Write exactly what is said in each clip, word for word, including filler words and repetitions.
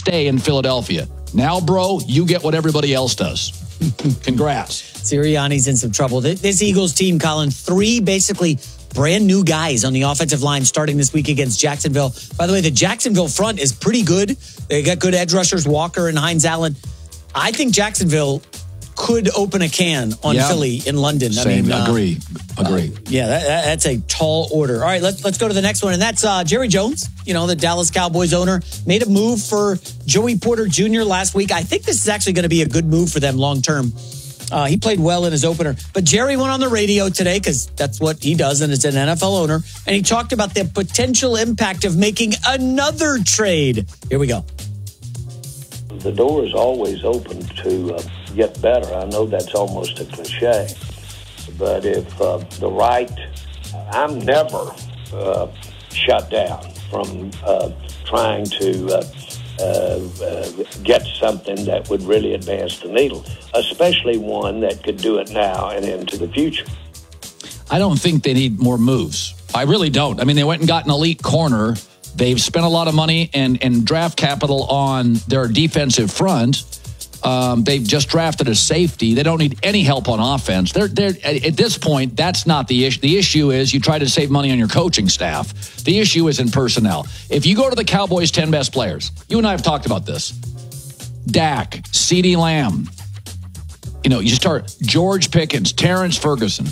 stay in Philadelphia. Now, bro, you get what everybody else does. Congrats. Sirianni's in some trouble. This Eagles team, Colin, three basically brand new guys on the offensive line starting this week against Jacksonville. By the way, the Jacksonville front is pretty good. They got good edge rushers, Walker and Hines Allen. I think Jacksonville could open a can on yeah. Philly in London. Same, I mean, agree, uh, agree. Uh, yeah, that, that's a tall order. All right, let's let's go to the next one, and that's uh, Jerry Jones. You know, the Dallas Cowboys owner made a move for Joey Porter Junior last week. I think this is actually going to be a good move for them long term. Uh, he played well in his opener, but Jerry went on the radio today because that's what he does, and it's an N F L owner, and he talked about the potential impact of making another trade. Here we go. The door is always open to uh, get better. I know that's almost a cliche, but if uh, the right, I'm never uh, shut down from uh, trying to uh, uh, uh, get something that would really advance the needle, especially one that could do it now and into the future. I don't think they need more moves. I really don't. I mean, they went and got an elite corner. They've spent a lot of money and, and draft capital on their defensive front. Um, they've just drafted a safety. They don't need any help on offense. They're, they're at this point, that's not the issue. The issue is you try to save money on your coaching staff. The issue is in personnel. If you go to the Cowboys' ten best players, you and I have talked about this. Dak, CeeDee Lamb, you know, you start George Pickens, Terrence Ferguson,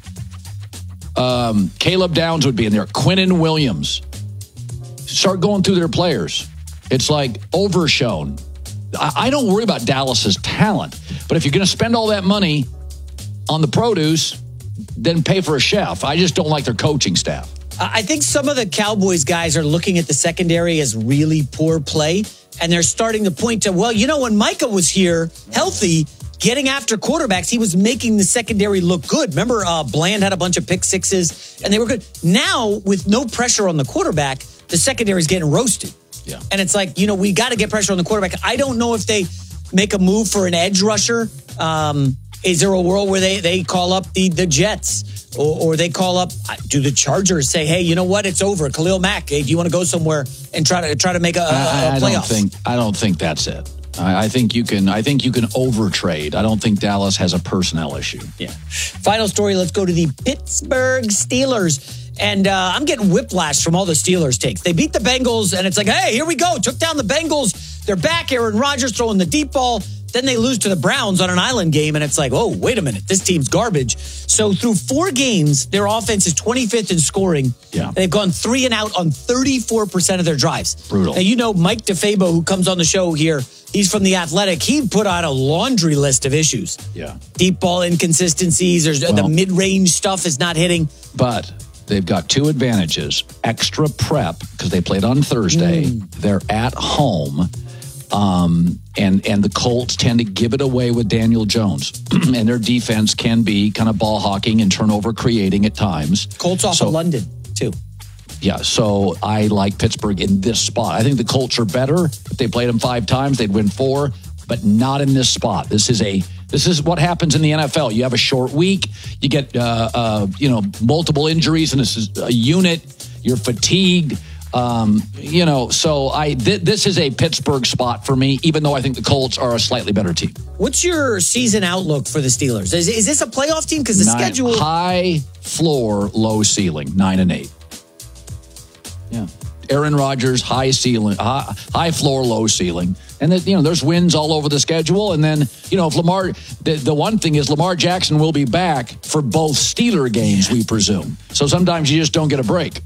um, Caleb Downs would be in there, Quinnen Williams. Start going through their players. It's like overshown. I, I don't worry about Dallas's talent, but if you're going to spend all that money on the produce, then pay for a chef. I just don't like their coaching staff. I think some of the Cowboys guys are looking at the secondary as really poor play, and they're starting to point to, well, you know, when Micah was here, healthy, getting after quarterbacks, he was making the secondary look good. Remember, uh, Bland had a bunch of pick sixes, and they were good. Now, with no pressure on the quarterback, the secondary is getting roasted. Yeah. And it's like, you know, we got to get pressure on the quarterback. I don't know if they make a move for an edge rusher. Um, is there a world where they, they call up the, the Jets or, or they call up, do the Chargers say, hey, you know what? It's over. Khalil Mack, hey, do you want to go somewhere and try to try to make a, a, a I, I playoff? Don't think, I don't think that's it. I, I think you can. I think you can overtrade. I don't think Dallas has a personnel issue. Yeah. Final story. Let's go to the Pittsburgh Steelers. And uh, I'm getting whiplash from all the Steelers takes. They beat the Bengals, and it's like, hey, here we go. Took down the Bengals. They're back. Aaron Rodgers throwing the deep ball. Then they lose to the Browns on an island game, and it's like, oh, wait a minute. This team's garbage. So through four games, their offense is twenty-fifth in scoring. Yeah. They've gone three and out on thirty-four percent of their drives. Brutal. Now, you know Mike DeFabo, who comes on the show here, he's from The Athletic. He put out a laundry list of issues. Yeah. Deep ball inconsistencies. There's well, the mid-range stuff is not hitting. But they've got two advantages. Extra prep, because they played on Thursday. Mm. They're at home. Um, and, and the Colts tend to give it away with Daniel Jones. And their defense can be kind of ball hawking and turnover creating at times. Colts off so, of London, too. Yeah, so I like Pittsburgh in this spot. I think the Colts are better. If they played them five times, they'd win four, but not in this spot. This is a This is what happens in the N F L. You have a short week. You get, uh, uh, you know, multiple injuries, and this is a unit. You're fatigued. Um, you know, so I th- this is a Pittsburgh spot for me, even though I think the Colts are a slightly better team. What's your season outlook for the Steelers? Is, is this a playoff team? Because the nine, schedule... High floor, low ceiling, nine and eight. Yeah. Aaron Rodgers, high ceiling, high, high floor, low ceiling. And then, you know, there's wins all over the schedule. And then, you know, if Lamar, the, the one thing is Lamar Jackson will be back for both Steeler games, we presume. So sometimes you just don't get a break.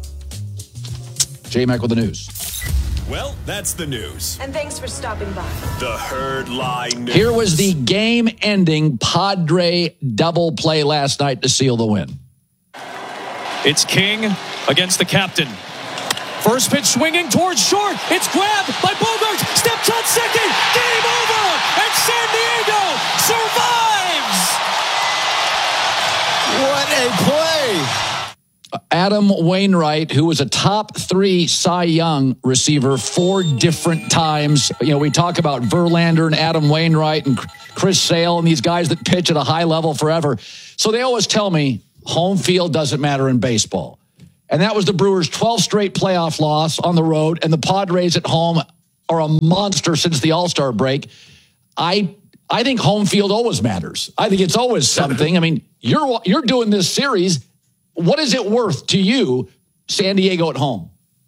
J-Mac with the news. Well, that's the news. And thanks for stopping by. The Herd Line News. Here was the game-ending Padre double play last night to seal the win. It's King against the captain. First pitch swinging towards short. It's grabbed by Bogarts. Step shot second. Game over. And San Diego survives. What a play. Adam Wainwright, who was a top three Cy Young receiver four different times. You know, we talk about Verlander and Adam Wainwright and Chris Sale and these guys that pitch at a high level forever. So they always tell me home field doesn't matter in baseball. And that was the Brewers' twelfth straight playoff loss on the road, and the Padres at home are a monster since the All-Star break. I I think home field always matters. I think it's always something. I mean, you're you're doing this series. What is it worth to you, San Diego at home?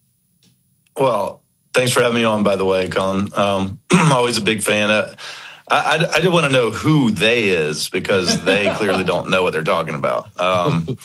Well, thanks for having me on, by the way, Colin. Um, I'm always a big fan. Uh, I, I, I do want to know who they is, because they clearly don't know what they're talking about. Um,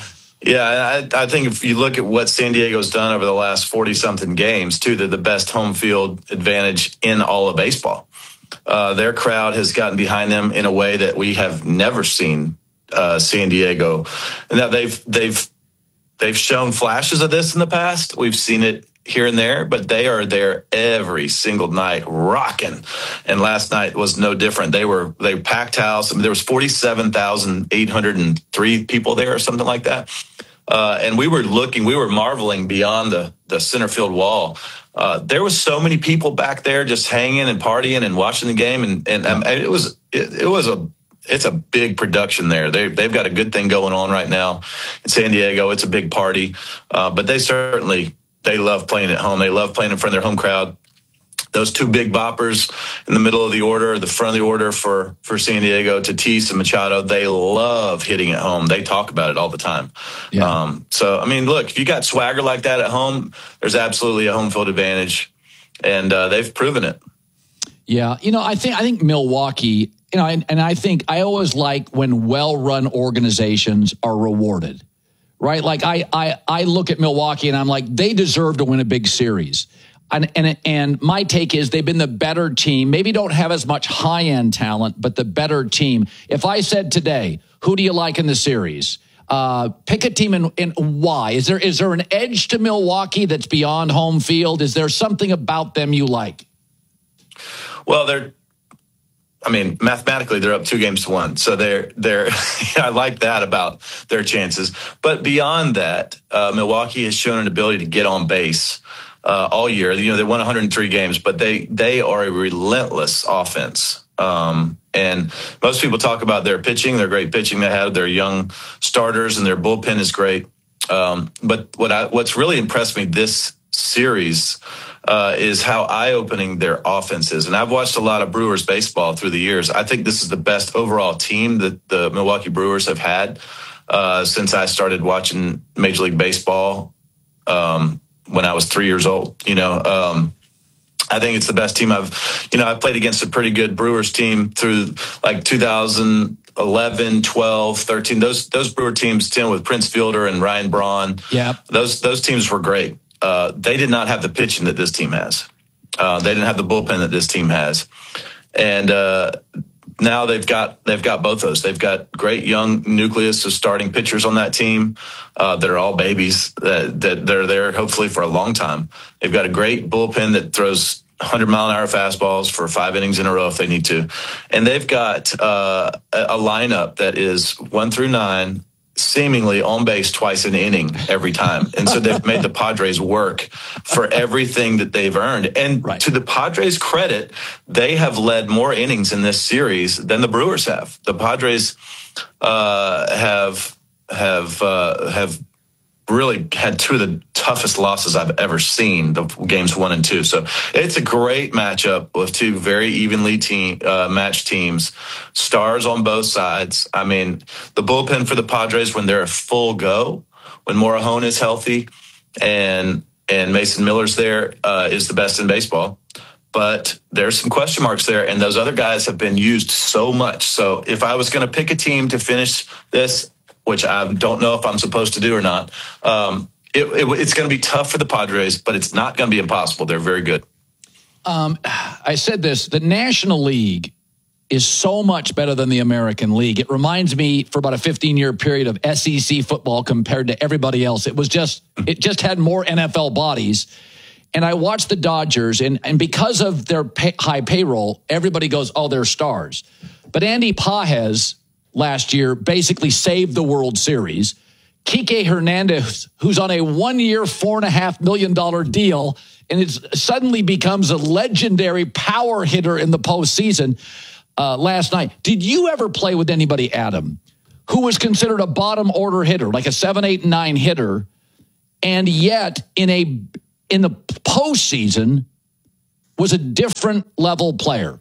yeah, I, I think if you look at what San Diego's done over the last forty-something games, too, they're the best home field advantage in all of baseball. Uh, their crowd has gotten behind them in a way that we have never seen uh, San Diego. And now they've they've they've shown flashes of this in the past. We've seen it here and there, but they are there every single night, rocking. And last night was no different. They were they packed house. I mean, there was forty-seven thousand eight hundred three people there, or something like that. Uh, and we were looking, we were marveling beyond the the center field wall. Uh, there was so many people back there just hanging and partying and watching the game, and and um, it was it, it was a it's a big production there. They they've got a good thing going on right now in San Diego. It's a big party, uh, but they certainly. They love playing at home. They love playing in front of their home crowd. Those two big boppers in the middle of the order, the front of the order for, for San Diego, Tatis and Machado, they love hitting at home. They talk about it all the time. Yeah. Um, so, I mean, look, if you got swagger like that at home, there's absolutely a home field advantage, and uh, they've proven it. Yeah, you know, I think I think Milwaukee, you know, and, and I think I always like when well-run organizations are rewarded. Right? Like I, I, I look at Milwaukee and I'm like, they deserve to win a big series. And, and, and my take is they've been the better team, maybe don't have as much high end talent, but the better team. If I said today, who do you like in the series? Uh, pick a team and, and why? Is there, is there an edge to Milwaukee that's beyond home field? Is there something about them you like? Well, they're, I mean, mathematically, they're up two games to one. So they're, they're, I like that about their chances. But beyond that, uh, Milwaukee has shown an ability to get on base uh, all year. You know, they won one hundred three games, but they, they are a relentless offense. Um, and most people talk about their pitching, their great pitching they have, their young starters, and their bullpen is great. Um, but what I, what's really impressed me this series Uh, is how eye-opening their offense is. And I've watched a lot of Brewers baseball through the years. I think this is the best overall team that the Milwaukee Brewers have had uh, since I started watching Major League Baseball um, when I was three years old. You know, um, I think it's the best team I've, you know, I've played against a pretty good Brewers team through like two thousand eleven, twelve, thirteen. Those those Brewer teams, ten with Prince Fielder and Ryan Braun. Yeah, those those teams were great. Uh, they did not have the pitching that this team has. Uh, they didn't have the bullpen that this team has, and uh, now they've got they've got both those. They've got great young nucleus of starting pitchers on that team uh, that are all babies that that they're there hopefully for a long time. They've got a great bullpen that throws one hundred mile an hour fastballs for five innings in a row if they need to, and they've got uh, a, a lineup that is one through nine. Seemingly on base twice an inning every time. And so they've made the Padres work for everything that they've earned. And right. To the Padres' credit, they have led more innings in this series than the Brewers have. The Padres uh, have have uh, have really had two of the toughest losses I've ever seen, the games one and two. So it's a great matchup with two very evenly team uh, matched teams, stars on both sides. I mean, the bullpen for the Padres, when they're a full go, when Morejon is healthy and and Mason Miller's there, uh, is the best in baseball. But there's some question marks there, and those other guys have been used so much. So if I was going to pick a team to finish this, which I don't know if I'm supposed to do or not, um, it, it, it's going to be tough for the Padres, but it's not going to be impossible. They're very good. Um, I said this, the National League is so much better than the American League. It reminds me for about a fifteen-year period of S E C football compared to everybody else. It was just, it just had more N F L bodies. And I watched the Dodgers, and, and because of their pay, high payroll, everybody goes, oh, they're stars. But Andy Pages last year basically saved the World Series. Kike Hernandez, who's on a one-year, four and a half million dollar deal, and it suddenly becomes a legendary power hitter in the postseason uh, last night. Did you ever play with anybody, Adam, who was considered a bottom order hitter, like a seven, eight, and nine hitter, and yet in a in the postseason was a different level player.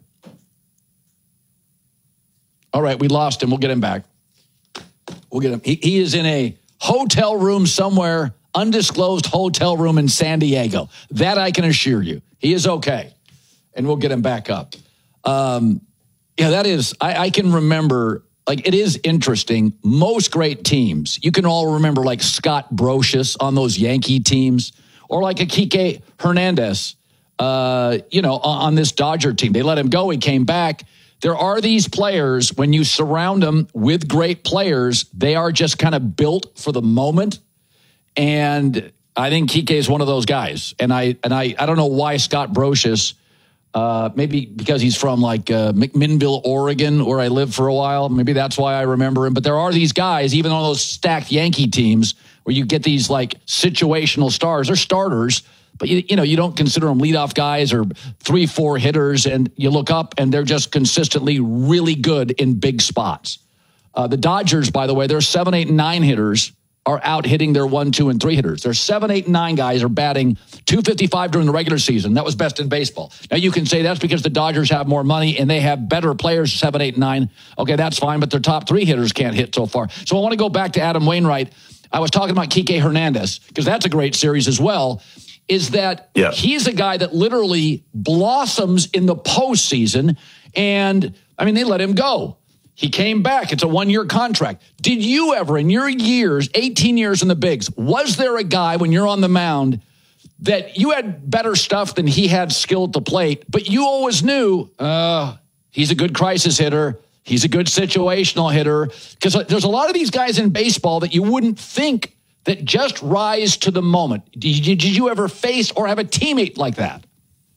All right, we lost him. We'll get him back. We'll get him. He, he is in a hotel room somewhere, undisclosed hotel room in San Diego. That I can assure you. He is okay. And we'll get him back up. Um, yeah, that is, I, I can remember, like, it is interesting. Most great teams, you can all remember, like, Scott Brocious on those Yankee teams, or like a Kike Hernandez, uh, you know, on, on this Dodger team. They let him go. He came back. There are these players, when you surround them with great players, they are just kind of built for the moment. And I think Kike is one of those guys. And I and I, I don't know why Scott Brocious, uh, maybe because he's from like uh, McMinnville, Oregon, where I lived for a while. Maybe that's why I remember him. But there are these guys, even on those stacked Yankee teams, where you get these like situational stars. They're starters, but you, you know, you don't consider them leadoff guys or three, four hitters. And you look up and they're just consistently really good in big spots. Uh, the Dodgers, by the way, their seven, eight, and nine hitters are out hitting their one, two, and three hitters. Their seven, eight, and nine guys are batting two fifty-five during the regular season. That was best in baseball. Now, you can say that's because the Dodgers have more money and they have better players, seven, eight, and nine. Okay, that's fine, but their top three hitters can't hit so far. So I want to go back to Adam Wainwright. I was talking about Kike Hernandez, because that's a great series as well, is that yeah. he's a guy that literally blossoms in the postseason. And, I mean, they let him go. He came back. It's a one-year contract. Did you ever, in your years, eighteen years in the bigs, was there a guy when you're on the mound that you had better stuff than he had skill at the plate, but you always knew uh, he's a good crisis hitter, he's a good situational hitter? Because there's a lot of these guys in baseball that you wouldn't think that just rise to the moment. Did you, did you ever face or have a teammate like that?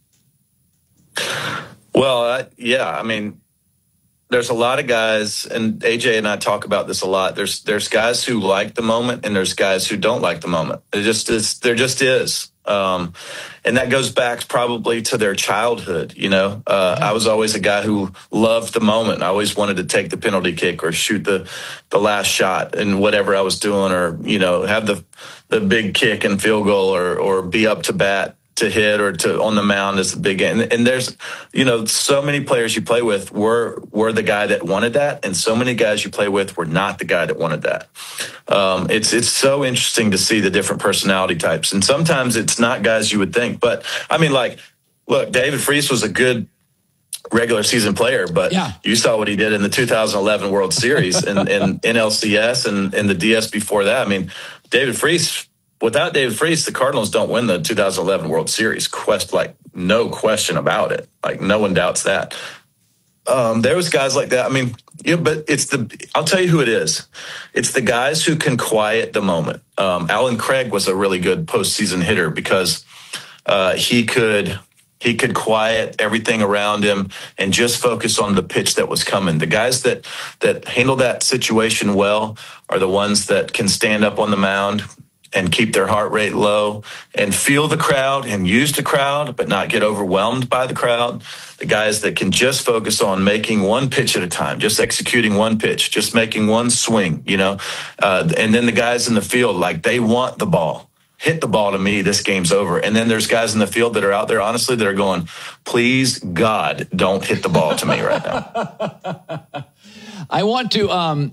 Well, uh, yeah, I mean, there's a lot of guys, and A J and I talk about this a lot. There's there's guys who like the moment, and there's guys who don't like the moment. It just is. There just is, um, and that goes back probably to their childhood. You know, uh, I was always a guy who loved the moment. I always wanted to take the penalty kick or shoot the the last shot and whatever I was doing, or you know, have the the big kick and field goal, or or be up to bat to hit or to on the mound is the big game. And, and there's, you know, so many players you play with were were the guy that wanted that, and so many guys you play with were not the guy that wanted that. Um, it's it's so interesting to see the different personality types, and sometimes it's not guys you would think. But I mean, like, look, David Freese was a good regular season player, but yeah. you saw what he did in the two thousand eleven World Series and, and N L C S and, and the D S before that. I mean, David Freese. Without David Freese, the Cardinals don't win the two thousand eleven World Series. Quest, like, no question about it. Like, no one doubts that. Um, there was guys like that. I mean, yeah, but it's the, I'll tell you who it is. It's the guys who can quiet the moment. Um, Alan Craig was a really good postseason hitter because uh, he could, he could quiet everything around him and just focus on the pitch that was coming. The guys that, that handle that situation well are the ones that can stand up on the mound and keep their heart rate low and feel the crowd and use the crowd, but not get overwhelmed by the crowd. The guys that can just focus on making one pitch at a time, just executing one pitch, just making one swing, you know. Uh, and then the guys in the field, like, they want the ball. Hit the ball to me, this game's over. And then there's guys in the field that are out there, honestly, that are going, please, God, don't hit the ball to me right now. I want to... Um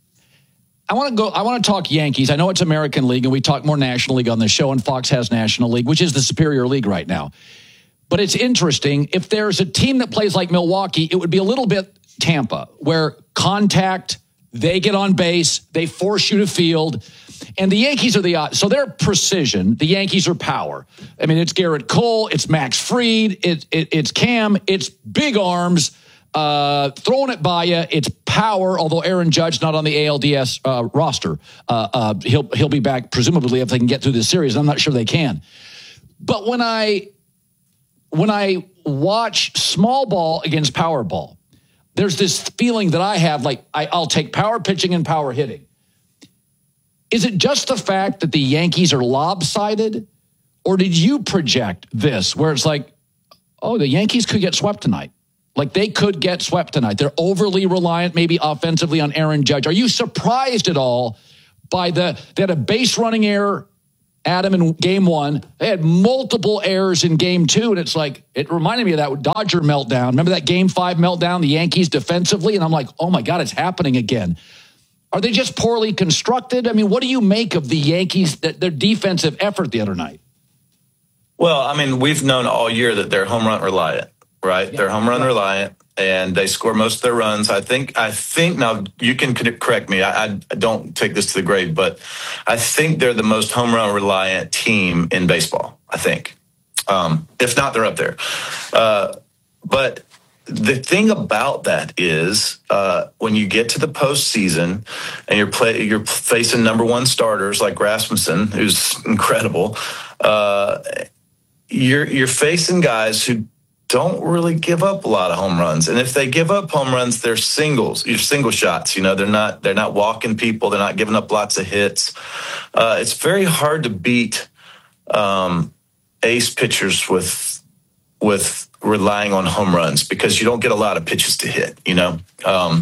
I want to go. I want to talk Yankees. I know it's American League, and we talk more National League on the show, and Fox has National League, which is the superior league right now. But it's interesting. If there's a team that plays like Milwaukee, it would be a little bit Tampa, where contact, they get on base, they force you to field, and the Yankees are the odd. So they're precision. The Yankees are power. I mean, it's Garrett Cole, it's Max Fried, it, it, it's Cam, it's big arms. Uh, throwing it by you, it's power. Although Aaron Judge not on the A L D S uh, roster, uh, uh, he'll he'll be back presumably if they can get through this series. I'm not sure they can. But when I when I watch small ball against power ball, there's this feeling that I have like I, I'll take power pitching and power hitting. Is it just the fact that the Yankees are lopsided, or did you project this where it's like, oh, the Yankees could get swept tonight? Like, they could get swept tonight. They're overly reliant, maybe offensively, on Aaron Judge. Are you surprised at all by the, they had a base running error Adam, in game one, they had multiple errors in game two, and it's like, it reminded me of that Dodger meltdown. Remember that game five meltdown, the Yankees defensively? And I'm like, oh my God, it's happening again. Are they just poorly constructed? I mean, what do you make of the Yankees, their defensive effort the other night? Well, I mean, we've known all year that they're home run reliant, right? Yeah, they're home run right. reliant, and they score most of their runs. I think, I think now you can correct me. I, I don't take this to the grave, but I think they're the most home run reliant team in baseball, I think. Um, if not, they're up there. Uh, but the thing about that is uh, when you get to the postseason and you're play, you're facing number one starters like Rasmussen, who's incredible, uh, you're you're facing guys who don't really give up a lot of home runs, and if they give up home runs, they're singles, you're single shots. You know, they're not they're not walking people, they're not giving up lots of hits. Uh, it's very hard to beat um, ace pitchers with with relying on home runs because you don't get a lot of pitches to hit. You know. Um,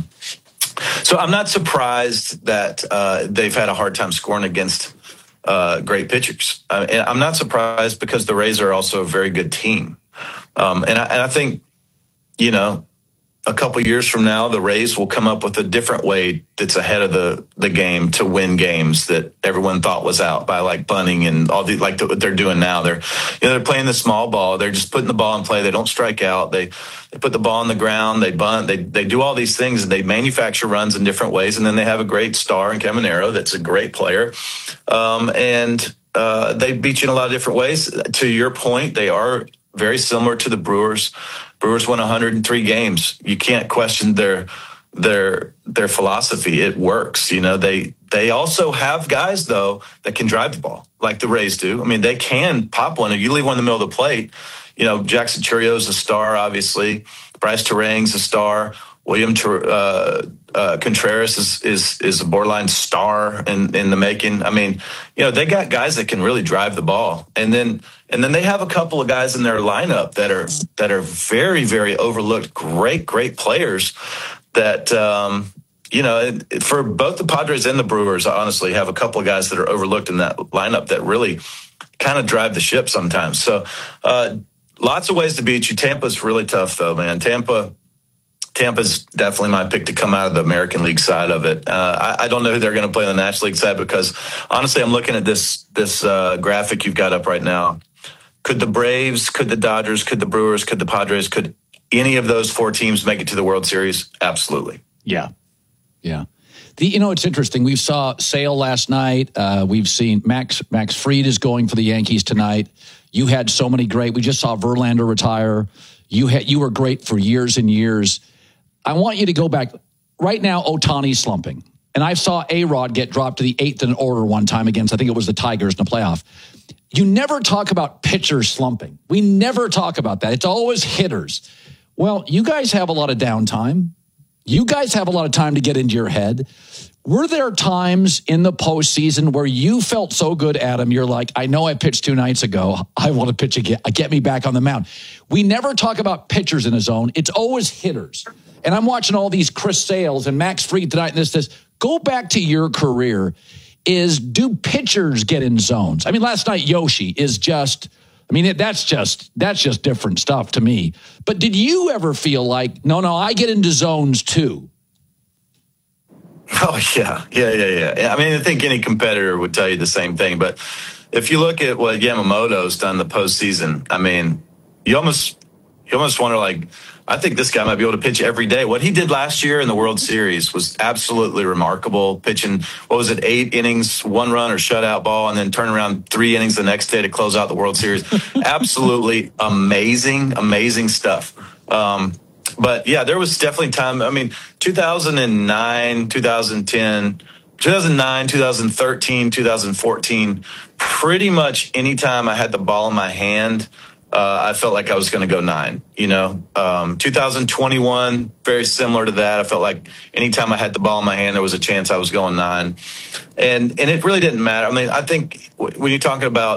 so I'm not surprised that uh, they've had a hard time scoring against Uh, great pitchers. Uh, and I'm not surprised because the Rays are also a very good team. Um, and, I, and I think, you know, a couple years from now, the Rays will come up with a different way that's ahead of the, the game to win games that everyone thought was out by like bunting and all the, like the, what they're doing now. They're, you know, they're playing the small ball. They're just putting the ball in play. They don't strike out. They, they put the ball on the ground. They bunt. They, they do all these things and they manufacture runs in different ways. And then they have a great star in Caminero. That's a great player. Um, and, uh, they beat you in a lot of different ways. To your point, they are very similar to the Brewers. Brewers won one hundred three games. You can't question their their their philosophy. It works. You know, they they also have guys though that can drive the ball like the Rays do. I mean, they can pop one. If you leave one in the middle of the plate, you know, Jackson Churrio's a star, obviously. Bryce Terang's a star. William uh, uh, Contreras is, is is a borderline star in, in the making. I mean, you know, they got guys that can really drive the ball, and then and then they have a couple of guys in their lineup that are that are very very overlooked, great great players. That um, you know, for both the Padres and the Brewers, I honestly have a couple of guys that are overlooked in that lineup that really kind of drive the ship sometimes. So, uh, lots of ways to beat you. Tampa's really tough, though, man. Tampa. Tampa's definitely my pick to come out of the American League side of it. Uh, I, I don't know who they're going to play on the National League side because, honestly, I'm looking at this this uh, graphic you've got up right now. Could the Braves, could the Dodgers, could the Brewers, could the Padres, could any of those four teams make it to the World Series? Absolutely. Yeah. Yeah. The, you know, it's interesting. We saw Sale last night. Uh, we've seen Max Max Fried is going for the Yankees tonight. You had so many great. We just saw Verlander retire. You had you were great for years and years. I want you to go back. Right now, Ohtani's slumping. And I saw A-Rod get dropped to the eighth in order one time against, I think it was the Tigers in the playoff. You never talk about pitchers slumping. We never talk about that. It's always hitters. Well, you guys have a lot of downtime. You guys have a lot of time to get into your head. Were there times in the postseason where you felt so good, Adam, you're like, I know I pitched two nights ago. I want to pitch again. Get me back on the mound. We never talk about pitchers in a zone. It's always hitters. And I'm watching all these Chris Sales and Max Fried tonight and this, this. Go back to your career. Is do pitchers get in zones? I mean, last night, Yoshi is just, I mean, that's just, that's just different stuff to me. But did you ever feel like, no, no, I get into zones too? Oh, yeah. Yeah, yeah, yeah. I mean, I think any competitor would tell you the same thing. But if you look at what Yamamoto's done the postseason, I mean, you almost you almost wonder, like, I think this guy might be able to pitch every day. What he did last year in the World Series was absolutely remarkable. Pitching, what was it, eight innings, one run or shutout ball, and then turn around three innings the next day to close out the World Series. Absolutely amazing, amazing stuff. Um, but, yeah, there was definitely time. I mean, two thousand nine, two thousand ten, two thousand nine, two thousand thirteen, two thousand fourteen, pretty much anytime I had the ball in my hand, Uh, I felt like I was going to go nine, you know. Um, two thousand twenty-one, very similar to that. I felt like anytime I had the ball in my hand, there was a chance I was going nine. And and it really didn't matter. I mean, I think when you're talking about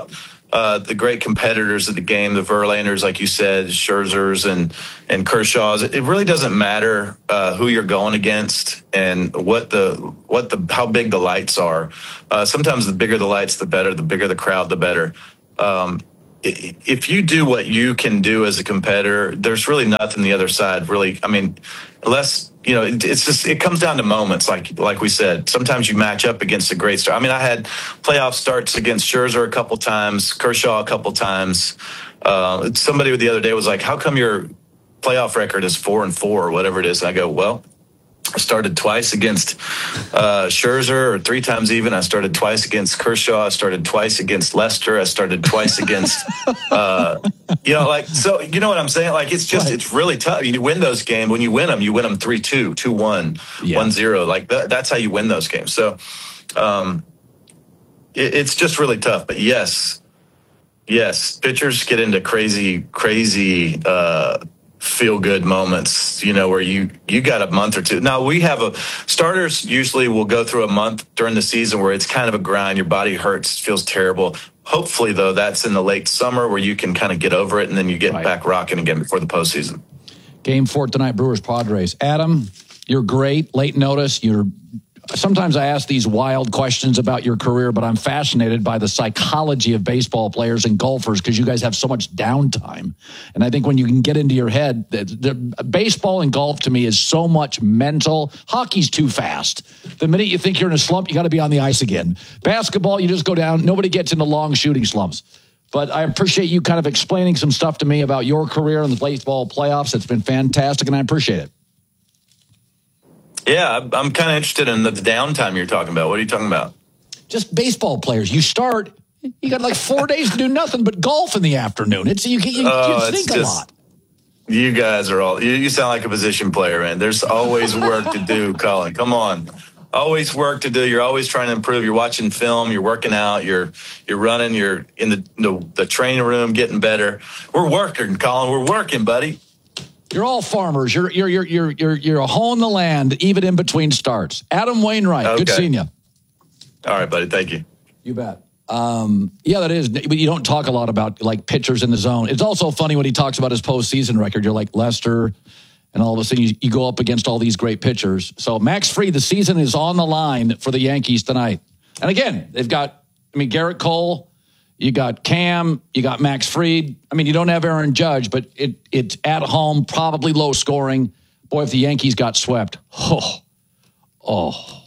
uh, the great competitors of the game, the Verlanders, like you said, Scherzers and and Kershaws. It really doesn't matter uh, who you're going against and what the what the how big the lights are. Uh, sometimes the bigger the lights, the better. The bigger the crowd, the better. Um, if you do what you can do as a competitor, there's really nothing the other side really. I mean, unless you know, it, it's just it comes down to moments. Like like we said, sometimes you match up against a great star. I mean, I had playoff starts against Scherzer a couple times, Kershaw a couple times. Uh, somebody the other day was like, "How come your playoff record is four and four or whatever it is?" And I go, "Well, I started twice against uh, Scherzer, or three times even. I started twice against Kershaw. I started twice against Lester. I started twice against, uh, you know, like, so, you know what I'm saying? Like, it's just, right. It's really tough. You win those games. When you win them, you win them three two, two one, yeah. one zero. Like, th- that's how you win those games. So um, it, it's just really tough. But yes, yes, pitchers get into crazy, crazy uh feel good moments, you know, where you, you got a month or two. Now we have a starters usually will go through a month during the season where it's kind of a grind. Your body hurts, feels terrible. Hopefully though, that's in the late summer where you can kind of get over it and then you get right. back rocking again before the postseason. Game four tonight, Brewers Padres. Adam, you're great. Late notice. You're Sometimes I ask these wild questions about your career, but I'm fascinated by the psychology of baseball players and golfers because you guys have so much downtime. And I think when you can get into your head, the, the, baseball and golf to me is so much mental. Hockey's too fast. The minute you think you're in a slump, you got to be on the ice again. Basketball, you just go down. Nobody gets into long shooting slumps. But I appreciate you kind of explaining some stuff to me about your career in the baseball playoffs. It's been fantastic, and I appreciate it. Yeah, I'm kind of interested in the downtime you're talking about. What are you talking about? Just baseball players. You start, you got like four days to do nothing but golf in the afternoon. It's you, you, oh, you think just, a lot. You guys are all, you, you sound like a position player, man. There's always work to do, Colin. Come on. Always work to do. You're always trying to improve. You're watching film. You're working out. You're you're running. You're in the, the, the training room getting better. We're working, Colin. We're working, buddy. You're all farmers. You're you're you're you're you're you're hoeing the land even in between starts. Adam Wainwright, okay. Good seeing you. All right, buddy. Thank you. You bet. Um, yeah, that is. But you don't talk a lot about like pitchers in the zone. It's also funny when he talks about his postseason record. You're like Lester, and all of a sudden you, you go up against all these great pitchers. So Max Fried, the season is on the line for the Yankees tonight. And again, they've got. I mean, Garrett Cole. You got Cam, you got Max Fried. I mean, you don't have Aaron Judge, but it it's at home, probably low scoring. Boy, if the Yankees got swept, oh, oh,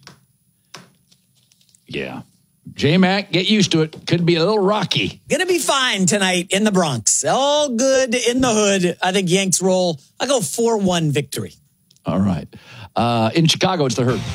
yeah. J-Mac, get used to it. Could be a little rocky. Gonna be fine tonight in the Bronx. All good in the hood. I think Yanks roll. I go four one victory. All right. Uh, in Chicago, it's the Herd.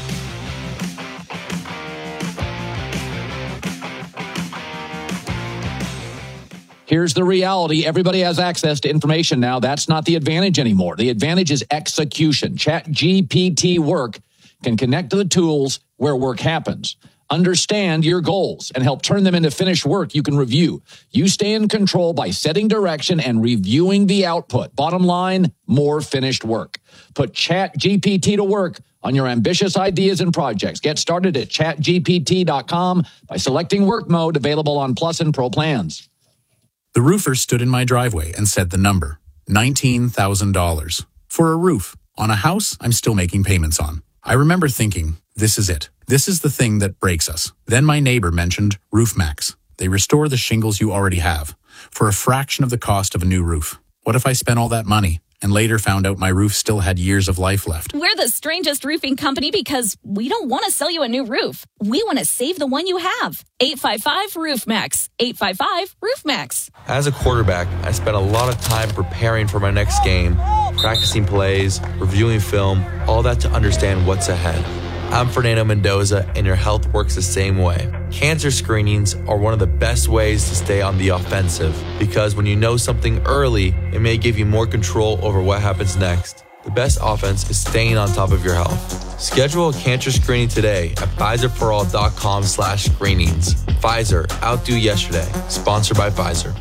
Here's the reality. Everybody has access to information now. That's not the advantage anymore. The advantage is execution. ChatGPT Work can connect to the tools where work happens. Understand your goals and help turn them into finished work you can review. You stay in control by setting direction and reviewing the output. Bottom line, more finished work. Put ChatGPT to work on your ambitious ideas and projects. Get started at chat G P T dot com by selecting work mode, available on Plus and Pro plans. The roofer stood in my driveway and said the number, nineteen thousand dollars. For a roof on a house I'm still making payments on. I remember thinking, this is it. This is the thing that breaks us. Then my neighbor mentioned RoofMax. They restore the shingles you already have for a fraction of the cost of a new roof. What if I spent all that money and later found out my roof still had years of life left? We're the strangest roofing company because we don't want to sell you a new roof. We want to save the one you have. eight five five roof max. eight five five roof max. As a quarterback, I spent a lot of time preparing for my next game, practicing plays, reviewing film, all that to understand what's ahead. I'm Fernando Mendoza, and your health works the same way. Cancer screenings are one of the best ways to stay on the offensive because when you know something early, it may give you more control over what happens next. The best offense is staying on top of your health. Schedule a cancer screening today at Pfizer for all dot com slash screenings. Pfizer, outdo yesterday. Sponsored by Pfizer.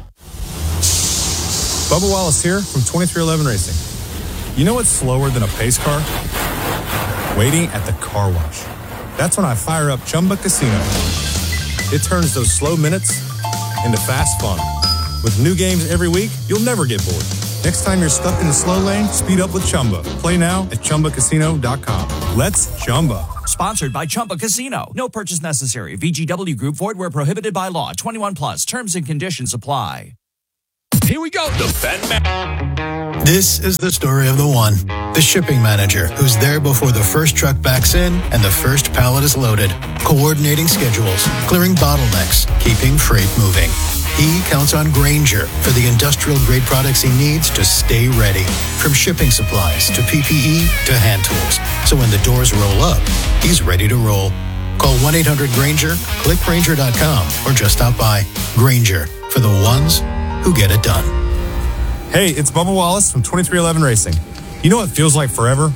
Bubba Wallace here from twenty-three eleven Racing. You know what's slower than a pace car? Waiting at the car wash. That's when I fire up Chumba Casino. It turns those slow minutes into fast fun. With new games every week, you'll never get bored. Next time you're stuck in the slow lane, speed up with Chumba. Play now at Chumba Casino dot com. Let's Chumba. Sponsored by Chumba Casino. No purchase necessary. V G W Group. Void where prohibited by law. twenty-one plus. Terms and conditions apply. Here we go. The Fan Man. This is the story of the one. The shipping manager who's there before the first truck backs in and the first pallet is loaded. Coordinating schedules, clearing bottlenecks, keeping freight moving. He counts on Grainger for the industrial-grade products he needs to stay ready. From shipping supplies to P P E to hand tools. So when the doors roll up, he's ready to roll. Call one eight hundred Grainger, click Grainger dot com, or just stop by. Grainger, for the ones who get it done. Hey, it's Bubba Wallace from twenty-three eleven Racing. You know what feels like forever?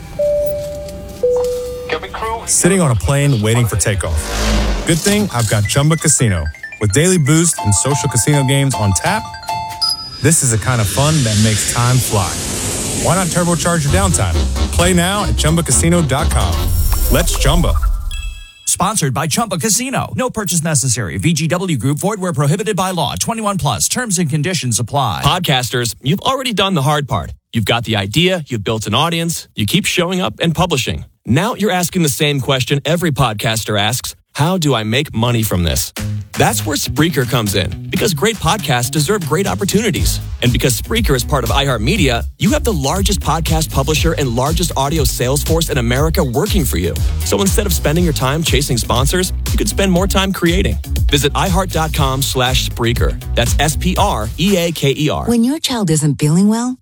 Sitting on a plane waiting for takeoff. Good thing I've got Chumba Casino. With daily boost and social casino games on tap, this is the kind of fun that makes time fly. Why not turbocharge your downtime? Play now at Chumba Casino dot com. Let's Chumba. Sponsored by Chumba Casino. No purchase necessary. V G W Group. Void where prohibited by law. twenty-one plus. Terms and conditions apply. Podcasters, you've already done the hard part. You've got the idea. You've built an audience. You keep showing up and publishing. Now you're asking the same question every podcaster asks. How do I make money from this? That's where Spreaker comes in, because great podcasts deserve great opportunities. And because Spreaker is part of iHeartMedia, you have the largest podcast publisher and largest audio sales force in America working for you. So instead of spending your time chasing sponsors, you could spend more time creating. Visit iHeart.com slash Spreaker. That's S P R E A K E R. When your child isn't feeling well,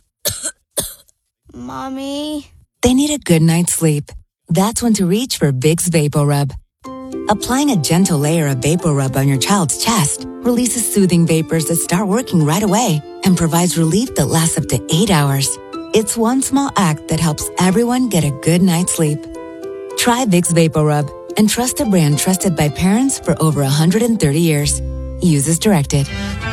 Mommy, they need a good night's sleep. That's when to reach for Vicks VapoRub. Applying a gentle layer of VapoRub on your child's chest releases soothing vapors that start working right away and provides relief that lasts up to eight hours. It's one small act that helps everyone get a good night's sleep. Try Vicks VapoRub and trust a brand trusted by parents for over one hundred thirty years. Use as directed.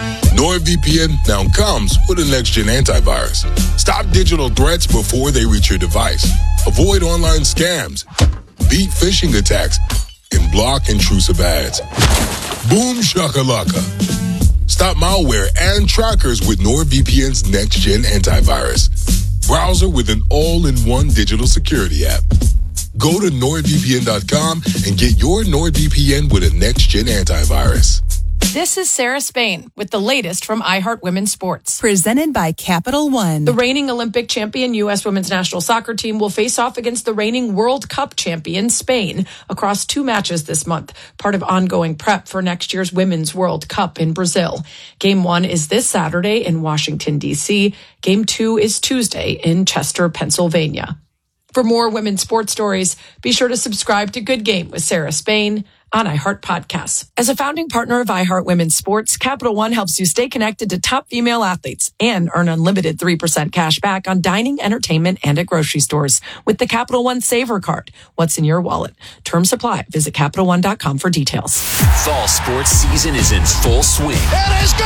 NordVPN now comes with a next-gen antivirus. Stop digital threats before they reach your device. Avoid online scams. Beat phishing attacks. And block intrusive ads. Boom shakalaka. Stop malware and trackers with NordVPN's next-gen antivirus. Browser with an all-in-one digital security app. Go to Nord V P N dot com and get your NordVPN with a next-gen antivirus. This is Sarah Spain with the latest from iHeart Women's Sports. Presented by Capital One. The reigning Olympic champion U S women's national soccer team will face off against the reigning World Cup champion Spain across two matches this month, part of ongoing prep for next year's Women's World Cup in Brazil. Game one is this Saturday in Washington, D C. Game two is Tuesday in Chester, Pennsylvania. For more women's sports stories, be sure to subscribe to Good Game with Sarah Spain on iHeart Podcasts. As a founding partner of iHeart Women's Sports, Capital One helps you stay connected to top female athletes and earn unlimited three percent cash back on dining, entertainment, and at grocery stores with the Capital One Saver Card. What's in your wallet? Terms apply. Visit Capital One dot com for details. Fall sports season is in full swing. It is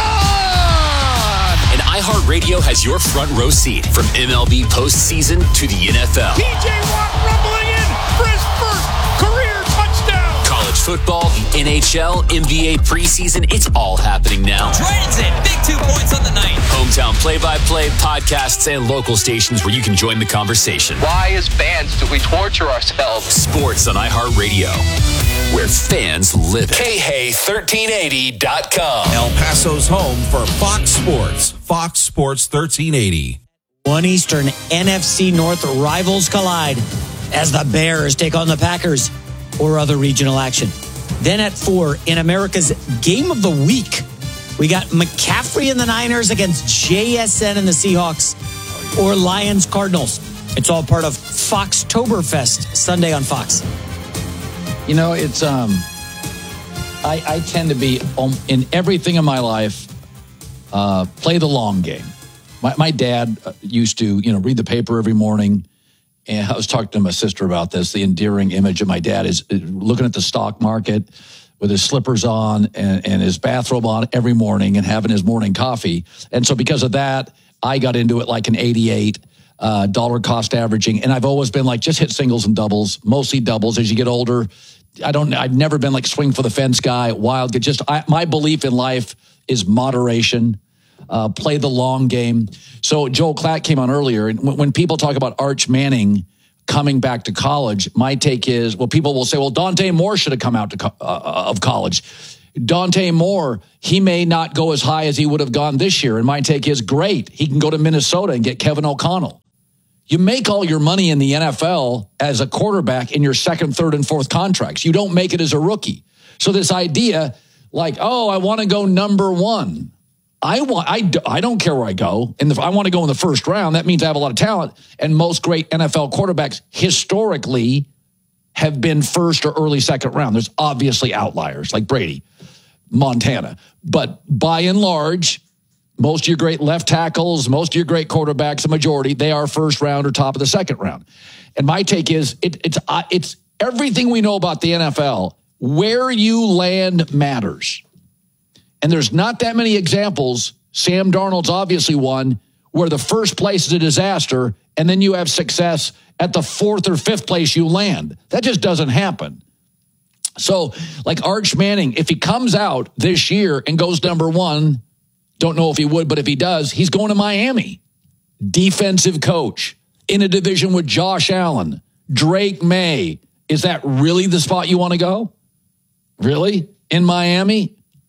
gone! And iHeartRadio has your front row seat from M L B postseason to the N F L. T J Watt rumbling in for his first career touchdown. College football, the N H L, N B A preseason, it's all happening now. Transit, big two points on the night. Hometown play-by-play, podcasts, and local stations where you can join the conversation. Why, as fans, do we torture ourselves? Sports on iHeartRadio, where fans live it. K H A thirteen eighty dot com. El Paso's home for Fox Sports. Fox Sports thirteen eighty. One Eastern, N F C North rivals collide as the Bears take on the Packers or other regional action. Then at four, in America's Game of the Week, we got McCaffrey and the Niners against J S N and the Seahawks or Lions Cardinals. It's all part of Foxtoberfest Sunday on Fox. You know, it's um, I, I tend to be um, in everything in my life, uh, play the long game. My, my dad used to, you know, read the paper every morning. And I was talking to my sister about this. The endearing image of my dad is looking at the stock market with his slippers on and, and his bathrobe on every morning and having his morning coffee. And so because of that, I got into it like an eighty-eight uh, dollar cost averaging. And I've always been like, just hit singles and doubles, mostly doubles as you get older. I don't, I've never been like swing for the fence guy, wild. Just I, my belief in life is moderation. Uh, play the long game. So Joel Klatt came on earlier, and when, when people talk about Arch Manning coming back to college, my take is, well, people will say, well, Dante Moore should have come out to co- uh, of college. Dante Moore, he may not go as high as he would have gone this year. And my take is, great. He can go to Minnesota and get Kevin O'Connell. You make all your money in the N F L as a quarterback in your second, third, and fourth contracts. You don't make it as a rookie. So this idea like, oh, I want to go number one. I want. I, I don't care where I go. In the, I want to go in the first round. That means I have a lot of talent. And most great N F L quarterbacks historically have been first or early second round. There's obviously outliers like Brady, Montana. But by and large, most of your great left tackles, most of your great quarterbacks, a majority, they are first round or top of the second round. And my take is it, it's uh, it's everything we know about the N F L. Where you land matters. And there's not that many examples. Sam Darnold's obviously one where the first place is a disaster and then you have success at the fourth or fifth place you land. That just doesn't happen. So like Arch Manning, if he comes out this year and goes number one, don't know if he would, but if he does, he's going to Miami. Defensive coach in a division with Josh Allen, Drake May. Is that really the spot you want to go? Really? In Miami?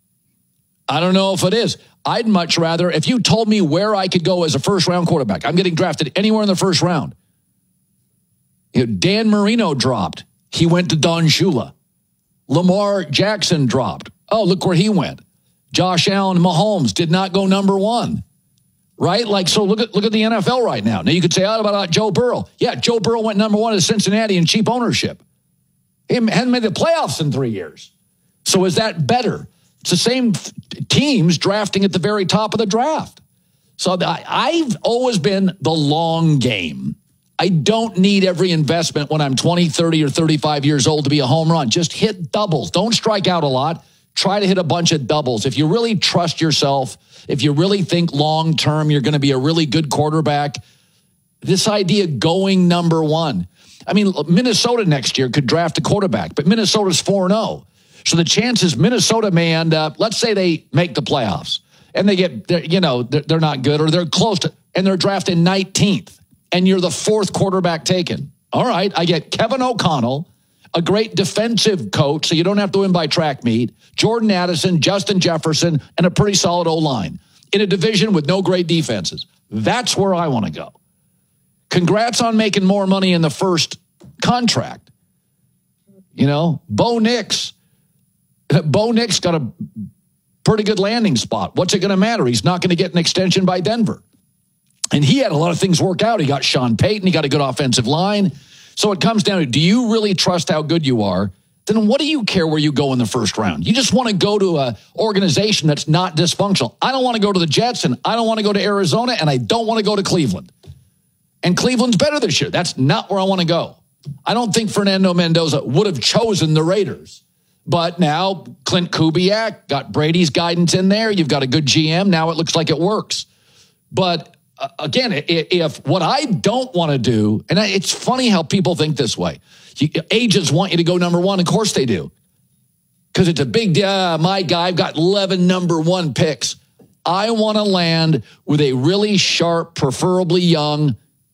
I don't know if it is. I'd much rather, if you told me where I could go as a first-round quarterback, I'm getting drafted anywhere in the first round. You know, Dan Marino dropped. He went to Don Shula. Lamar Jackson dropped. Oh, look where he went. Josh Allen, Mahomes did not go number one. Right? Like, so look at look at the N F L right now. Now, you could say, oh, about Joe Burrow. Yeah, Joe Burrow went number one to Cincinnati in cheap ownership. He hadn't made the playoffs in three years. So is that better? It's the same teams drafting at the very top of the draft. So I've always been the long game. I don't need every investment when I'm twenty, thirty, or thirty-five years old to be a home run. Just hit doubles. Don't strike out a lot. Try to hit a bunch of doubles. If you really trust yourself, if you really think long-term you're going to be a really good quarterback, this idea going number one. I mean, Minnesota next year could draft a quarterback, but Minnesota's four and oh. So the chances Minnesota may end up, let's say they make the playoffs and they get, you know, they're not good or they're close to, and they're drafted nineteenth and you're the fourth quarterback taken. All right, I get Kevin O'Connell, a great defensive coach, so you don't have to win by track meet, Jordan Addison, Justin Jefferson, and a pretty solid O-line in a division with no great defenses. That's where I want to go. Congrats on making more money in the first contract. You know, Bo Nix. Bo Nix got a pretty good landing spot. What's it going to matter? He's not going to get an extension by Denver. And he had a lot of things work out. He got Sean Payton. He got a good offensive line. So it comes down to, do you really trust how good you are? Then what do you care where you go in the first round? You just want to go to an organization that's not dysfunctional. I don't want to go to the Jets, and I don't want to go to Arizona, and I don't want to go to Cleveland. And Cleveland's better this year. That's not where I want to go. I don't think Fernando Mendoza would have chosen the Raiders. But now Clint Kubiak got Brady's guidance in there. You've got a good G M. Now it looks like it works. But uh, again, if what I don't want to do, and it's funny how people think this way. You, agents want you to go number one. Of course they do. Because it's a big, uh, my guy, I've got eleven number one picks. I want to land with a really sharp, preferably young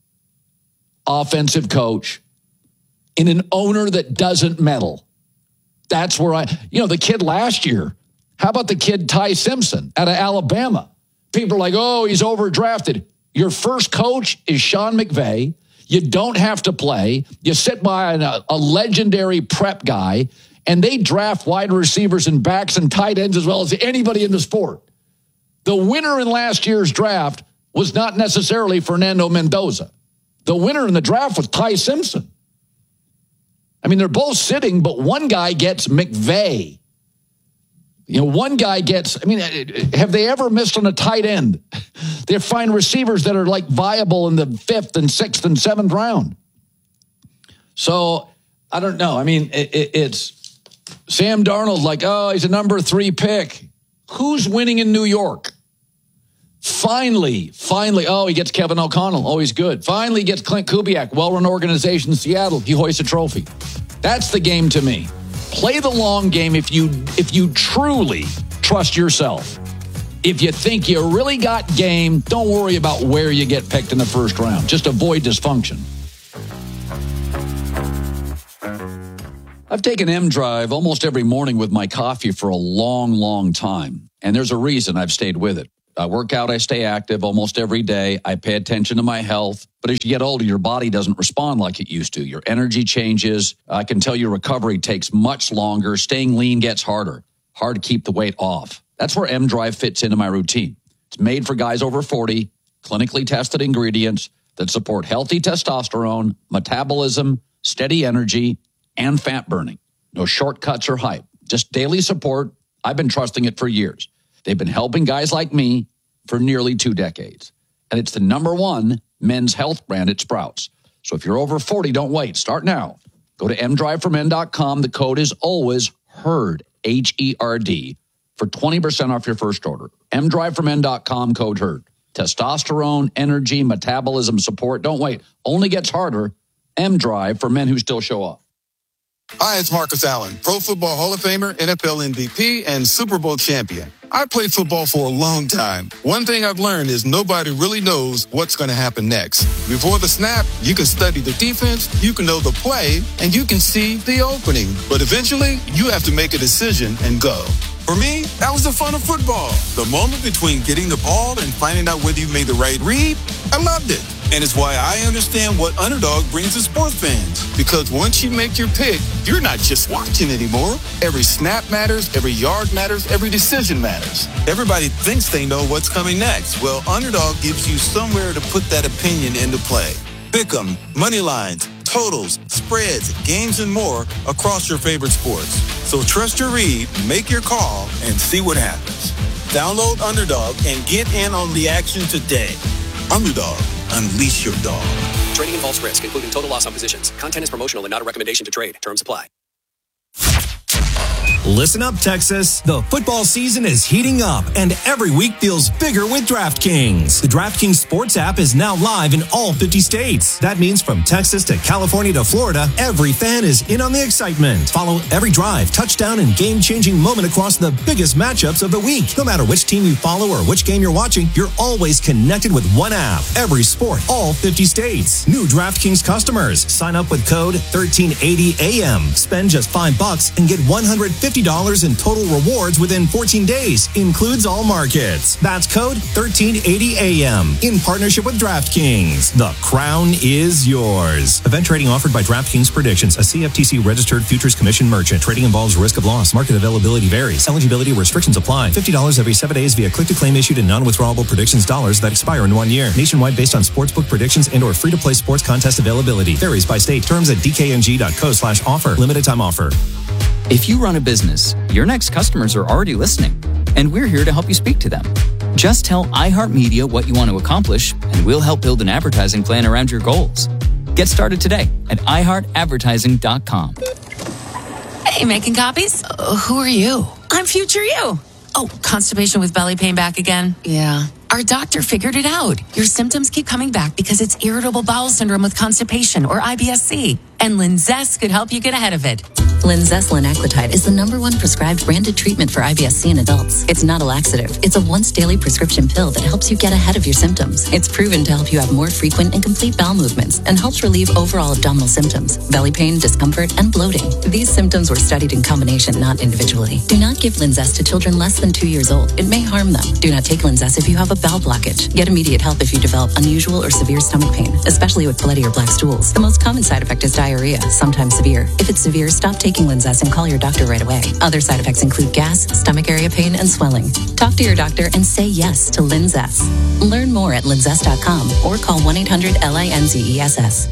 offensive coach in an owner that doesn't meddle. That's where I, you know, the kid last year. How about the kid Ty Simpson out of Alabama? People are like, oh, he's overdrafted. Your first coach is Sean McVay. You don't have to play. You sit by a, a legendary prep guy, and they draft wide receivers and backs and tight ends as well as anybody in the sport. The winner in last year's draft was not necessarily Fernando Mendoza. The winner in the draft was Ty Simpson. I mean, they're both sitting, but one guy gets McVay. You know, one guy gets, I mean, have they ever missed on a tight end? They find receivers that are like viable in the fifth and sixth and seventh round. So I don't know. I mean, it, it, it's Sam Darnold like, oh, he's a number three pick. Who's winning in New York? Finally, finally, oh, he gets Kevin O'Connell. Oh, he's good. Finally gets Clint Kubiak, well-run organization in Seattle. He hoists a trophy. That's the game to me. Play the long game if you if you truly trust yourself. If you think you really got game, don't worry about where you get picked in the first round. Just avoid dysfunction. I've taken M-Drive almost every morning with my coffee for a long, long time. And there's a reason I've stayed with it. I work out, I stay active almost every day. I pay attention to my health. But as you get older, your body doesn't respond like it used to. Your energy changes. I can tell your recovery takes much longer. Staying lean gets harder. Hard to keep the weight off. That's where M-Drive fits into my routine. It's made for guys over forty, clinically tested ingredients that support healthy testosterone, metabolism, steady energy, and fat burning. No shortcuts or hype. Just daily support. I've been trusting it for years. They've been helping guys like me for nearly two decades. And it's the number one men's health brand at Sprouts. So if you're over forty, don't wait. Start now. Go to m drive for men dot com. The code is always HERD, H E R D, for twenty percent off your first order. m drive for men dot com, code HERD. Testosterone, energy, metabolism support. Don't wait. Only gets harder. M-Drive for men who still show up. Hi, it's Marcus Allen, Pro Football Hall of Famer, N F L M V P, and Super Bowl champion. I played football for a long time. One thing I've learned is nobody really knows what's going to happen next. Before the snap, you can study the defense, you can know the play, and you can see the opening. But eventually, you have to make a decision and go. For me, that was the fun of football. The moment between getting the ball and finding out whether you made the right read, I loved it. And it's why I understand what Underdog brings to sports fans. Because once you make your pick, you're not just watching anymore. Every snap matters, every yard matters, every decision matters. Everybody thinks they know what's coming next. Well, Underdog gives you somewhere to put that opinion into play. Pick 'em, money lines, totals, spreads, games, and more across your favorite sports. So trust your read, make your call, and see what happens. Download Underdog and get in on the action today. Underdog, unleash your dog. Trading involves risk, including total loss on positions. Content is promotional and not a recommendation to trade. Terms apply. Listen up, Texas. The football season is heating up, and every week feels bigger with DraftKings. The DraftKings Sports app is now live in all fifty states. That means from Texas to California to Florida, every fan is in on the excitement. Follow every drive, touchdown, and game-changing moment across the biggest matchups of the week. No matter which team you follow or which game you're watching, you're always connected with one app. Every sport, all fifty states. New DraftKings customers. Sign up with code thirteen eighty A M. Spend just five bucks and get one hundred fifty dollars in total rewards within fourteen days. Includes all markets. That's code thirteen eighty A M in partnership with DraftKings. The crown is yours. Event trading offered by DraftKings Predictions, a C F T C registered futures commission merchant. Trading involves risk of loss. Market availability varies. Eligibility restrictions apply. fifty dollars every seven days via click-to-claim issued in non-withdrawable predictions dollars that expire in one year. Nationwide based on sportsbook predictions and or free-to-play sports contest availability. Varies by state. Terms at d k n g dot co slash offer. Limited time offer. If you run a business, your next customers are already listening, and we're here to help you speak to them. Just tell iHeartMedia what you want to accomplish, and we'll help build an advertising plan around your goals. Get started today at i heart advertising dot com. Hey, making copies? Uh, who are you? I'm future you. Oh, constipation with belly pain back again? Yeah. Our doctor figured it out. Your symptoms keep coming back because it's irritable bowel syndrome with constipation, or I B S C. And Linzess could help you get ahead of it. Linzess linaclotide is the number one prescribed branded treatment for I B S C in adults. It's not a laxative. It's a once daily prescription pill that helps you get ahead of your symptoms. It's proven to help you have more frequent and complete bowel movements and helps relieve overall abdominal symptoms, belly pain, discomfort, and bloating. These symptoms were studied in combination, not individually. Do not give Linzess to children less than two years old. It may harm them. Do not take Linzess if you have a bowel blockage. Get immediate help if you develop unusual or severe stomach pain, especially with bloody or black stools. The most common side effect is diarrhea, sometimes severe. If it's severe, stop taking Linzess and call your doctor right away. Other side effects include gas, stomach area pain, and swelling. Talk to your doctor and say yes to Linzess. Learn more at linzess dot com or call one eight hundred L I N Z E S S.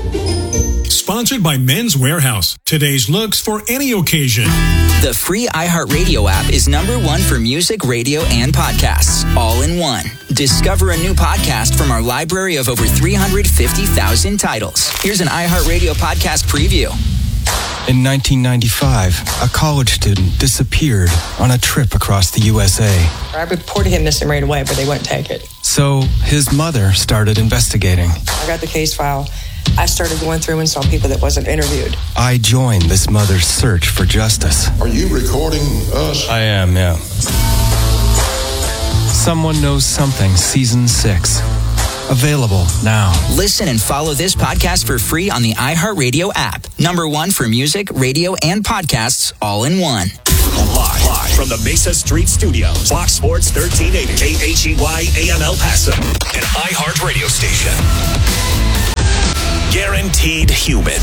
Sponsored by Men's Warehouse. Today's looks for any occasion. The free iHeartRadio app is number one for music, radio, and podcasts, all in one. Discover a new podcast from our library of over three hundred fifty thousand titles. Here's an iHeartRadio podcast preview. In nineteen ninety-five, a college student disappeared on a trip across the U S A. I reported him missing right away, but they wouldn't take it. So his mother started investigating. I got the case file. I started going through and saw people that wasn't interviewed. I joined this mother's search for justice. Are you recording us? I am, yeah. Someone Knows Something Season six. Available now. Listen and follow this podcast for free on the iHeartRadio app. Number one for music, radio, and podcasts all in one. Live, live from the Mesa Street Studios. Fox Sports thirteen eighty. K H E Y A M El Paso. An iHeart radio station. Guaranteed Human.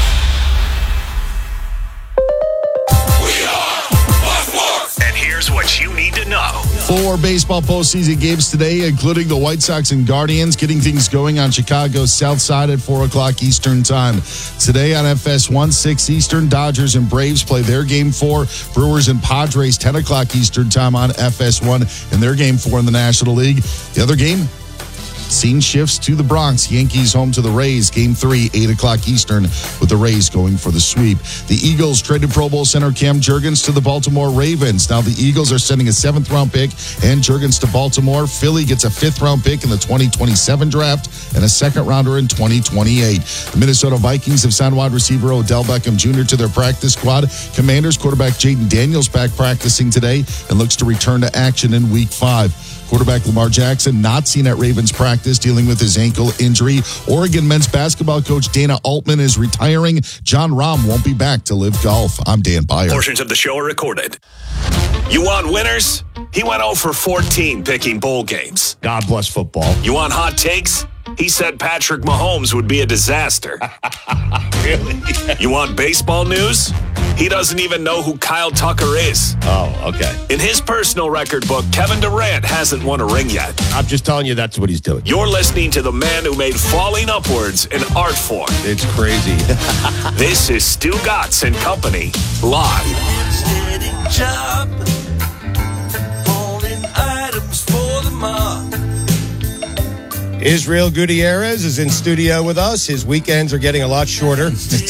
And here's what you need to know. Four baseball postseason games today, including the White Sox and Guardians, getting things going on Chicago's South Side at four o'clock Eastern Time. Today on F S one, six Eastern, Dodgers and Braves play their game four. Brewers and Padres, ten o'clock Eastern Time on F S one, and their game four in the National League. The other game, scene shifts to the Bronx. Yankees home to the Rays. Game three, eight o'clock Eastern, with the Rays going for the sweep. The Eagles traded Pro Bowl center Cam Jurgens to the Baltimore Ravens. Now the Eagles are sending a seventh-round pick and Jurgens to Baltimore. Philly gets a fifth-round pick in the twenty twenty-seven draft and a second-rounder in twenty twenty-eight. The Minnesota Vikings have signed wide receiver Odell Beckham Junior to their practice squad. Commanders quarterback Jaden Daniels back practicing today and looks to return to action in week five. Quarterback Lamar Jackson not seen at Ravens practice, dealing with his ankle injury. Oregon men's basketball coach Dana Altman is retiring. John Rahm won't be back to live golf. I'm Dan Byer. Portions of the show are recorded. You want winners? He went oh for fourteen picking bowl games. God bless football. You want hot takes? He said Patrick Mahomes would be a disaster. Really? You want baseball news? He doesn't even know who Kyle Tucker is. Oh, okay. In his personal record book, Kevin Durant hasn't won a ring yet. I'm just telling you that's what he's doing. You're listening to the man who made falling upwards an art form. It's crazy. This is Stu Gatz and Company, live. Job, holding items for the mob. Israel Gutierrez is in studio with us. His weekends are getting a lot shorter.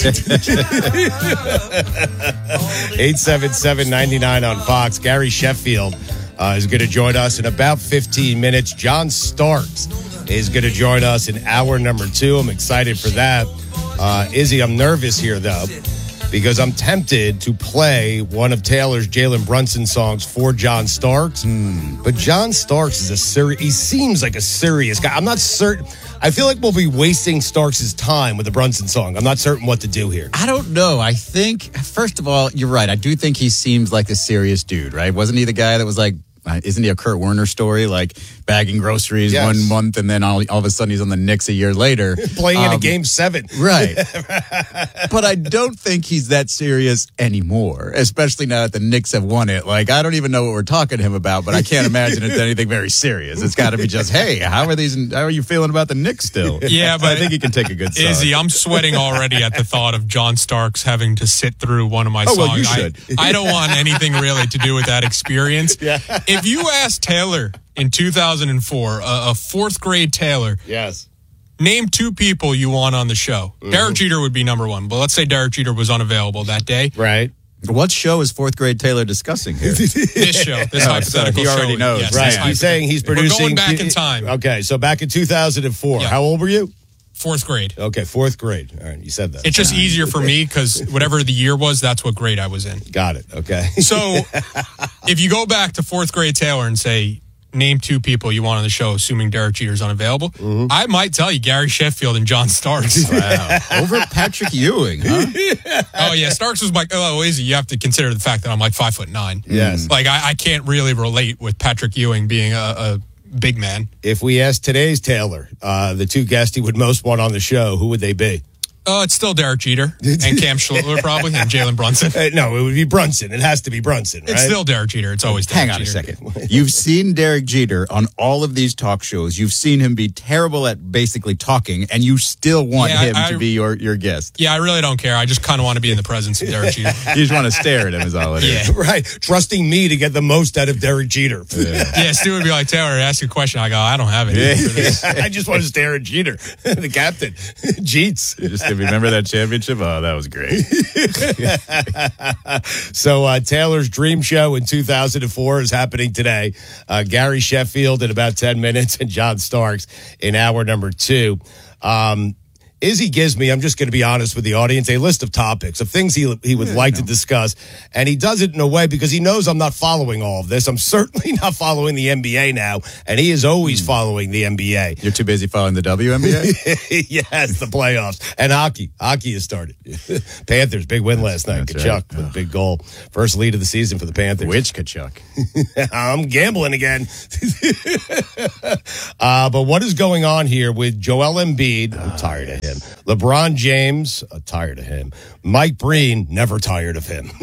eight seven seven, nine nine on Fox. Gary Sheffield uh, is going to join us in about fifteen minutes. John Starks is going to join us in hour number two. I'm excited for that. Uh, Izzy, I'm nervous here, though, because I'm tempted to play one of Taylor's Jalen Brunson songs for John Starks. Mm. But John Starks is a serious, he seems like a serious guy. I'm not certain. I feel like we'll be wasting Starks' time with the Brunson song. I'm not certain what to do here. I don't know. I think, first of all, you're right. I do think he seems like a serious dude, right? Wasn't he the guy that was like, Uh, isn't he a Kurt Warner story, like bagging groceries yes. one month and then all, all of a sudden he's on the Knicks a year later? Playing um, in a game seven. Right. But I don't think he's that serious anymore, especially now that the Knicks have won it. Like, I don't even know what we're talking to him about, but I can't imagine it's anything very serious. It's got to be just, hey, how are these? How are you feeling about the Knicks still? Yeah, but I think he can take a good side. Izzy, I'm sweating already at the thought of John Starks having to sit through one of my oh, songs. Well, you should. I, I don't want anything really to do with that experience. Yeah. If you asked Taylor in two thousand four, a, a fourth grade Taylor, yes, name two people you want on the show. Mm-hmm. Derek Jeter would be number one, but let's say Derek Jeter was unavailable that day. Right. What show is fourth grade Taylor discussing here? This show, this oh, hypothetical so he already show. knows. Yes, right. He's saying he's producing. We're going back in time. Okay, so back in two thousand four. Yeah. How old were you? Fourth grade. Okay, fourth grade. All right, you said that. It's just easier for me because whatever the year was, that's what grade I was in. Got it. Okay. So if you go back to fourth grade Taylor and say, name two people you want on the show, assuming Derek Jeter's unavailable, mm-hmm. I might tell you Gary Sheffield and John Starks. Wow. Over Patrick Ewing, huh? Oh, yeah. Starks was like, oh, easy. You have to consider the fact that I'm like five foot nine. Yes. Like, I, I can't really relate with Patrick Ewing being a, a big man. If we asked today's Taylor, uh, the two guests he would most want on the show, who would they be? Uh, it's still Derek Jeter and Cam Schlittler probably and Jalen Brunson. Uh, no, it would be Brunson. It has to be Brunson, right? It's still Derek Jeter. It's always Derek Hang on Jeter. a second. You've seen Derek Jeter on all of these talk shows. You've seen him be terrible at basically talking, and you still want yeah, him I, to be your, your guest. Yeah, I really don't care. I just kind of want to be in the presence of Derek Jeter. You just want to stare at him is all it is. Yeah. Right. Trusting me to get the most out of Derek Jeter. Yeah, yeah Stu would be like, Taylor, ask you a question. I go, I don't have it. Yeah. I just want to stare at Jeter, the captain. Jeets. You just remember that championship? Oh, that was great. So uh, Taylor's Dream Show in two thousand four is happening today. Uh, Gary Sheffield in about ten minutes and John Starks in hour number two. Um, Izzy gives me, I'm just going to be honest with the audience, a list of topics of things he he would yeah, like to discuss. And he does it in a way because he knows I'm not following all of this. I'm certainly not following the N B A now. And he is always mm. following the N B A. You're too busy following the W N B A? Yes, the playoffs. And hockey. Hockey has started. Panthers, big win last night. That's Kachuk right. with a big goal. First lead of the season for the Panthers. Which Kachuk? I'm gambling again. uh, but what is going on here with Joel Embiid? I'm tired of him. LeBron James, uh, tired of him. Mike Breen, never tired of him.